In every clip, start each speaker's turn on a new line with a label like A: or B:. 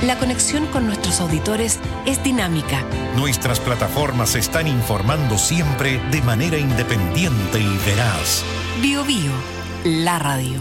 A: la conexión con nuestros auditores es dinámica.
B: Nuestras plataformas están informando siempre de manera independiente y veraz.
A: BioBio, la radio.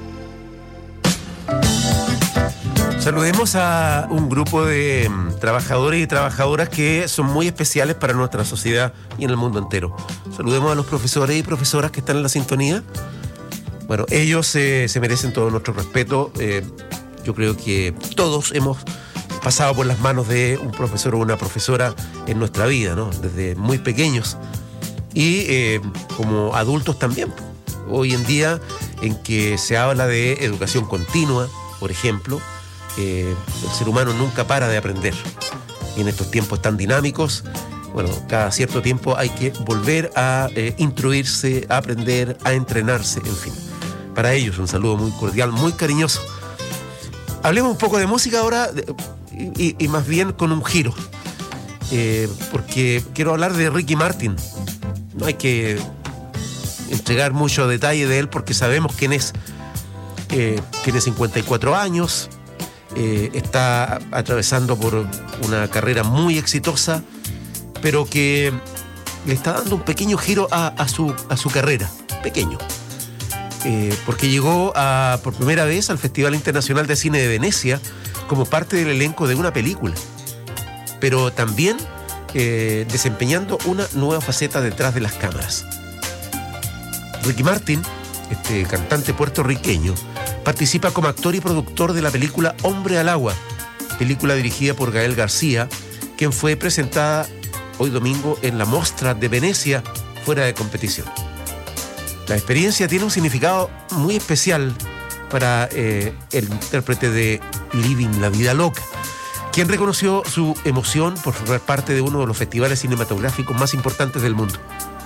C: Saludemos a un grupo de trabajadores y trabajadoras que son muy especiales para nuestra sociedad y en el mundo entero. Saludemos a los profesores y profesoras que están en la sintonía. Bueno, ellos se merecen todo nuestro respeto. Yo creo que todos hemos pasado por las manos de un profesor o una profesora en nuestra vida, ¿no? Desde muy pequeños y como adultos también. Hoy en día, en que se habla de educación continua, por ejemplo, el ser humano nunca para de aprender. Y en estos tiempos tan dinámicos, bueno, cada cierto tiempo hay que volver a instruirse, a aprender, a entrenarse, en fin. Para ellos un saludo muy cordial, muy cariñoso. Hablemos un poco de música ahora y más bien con un giro. Porque quiero hablar de Ricky Martin. No hay que entregar mucho detalle de él porque sabemos quién es. Tiene 54 años. Está atravesando por una carrera muy exitosa, pero que le está dando un pequeño giro a su carrera, pequeño, porque llegó por primera vez al Festival Internacional de Cine de Venecia como parte del elenco de una película, pero también desempeñando una nueva faceta detrás de las cámaras. Ricky Martin, este cantante puertorriqueño, participa como actor y productor de la película Hombre al Agua, película dirigida por Gael García, quien fue presentada hoy domingo en la Mostra de Venecia, fuera de competición. La experiencia tiene un significado muy especial para el intérprete de Living la Vida Loca, quien reconoció su emoción por formar parte de uno de los festivales cinematográficos más importantes del mundo.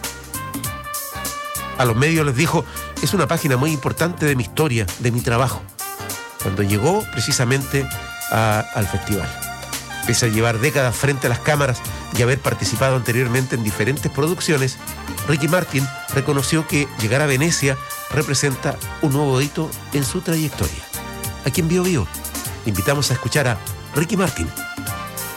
C: A los medios les dijo: es una página muy importante de mi historia, de mi trabajo. Cuando llegó precisamente al festival. Pese a llevar décadas frente a las cámaras y haber participado anteriormente en diferentes producciones, Ricky Martin reconoció que llegar a Venecia representa un nuevo hito en su trayectoria. Aquí en BioBio invitamos a escuchar a Ricky Martin.